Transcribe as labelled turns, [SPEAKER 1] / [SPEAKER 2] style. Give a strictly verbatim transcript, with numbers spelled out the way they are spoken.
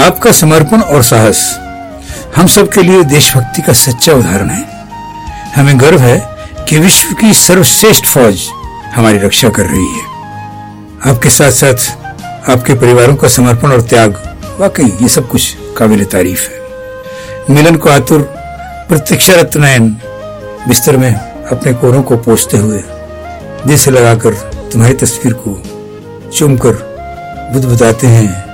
[SPEAKER 1] आपका समर्पण और साहस हम सबके लिए देशभक्ति का सच्चा उदाहरण है। हमें गर्व है कि विश्व की सर्वश्रेष्ठ फौज हमारी रक्षा कर रही है। आपके साथ साथ आपके परिवारों का समर्पण और त्याग, वाकई ये सब कुछ काबिल तारीफ है। मिलन को आतुर प्रतीक्षारत नयन बिस्तर में अपने कोरों को पोंछते हुए दिल से लगाकर तुम्हारी तस्वीर को चूमकर बुदबुदाते हैं।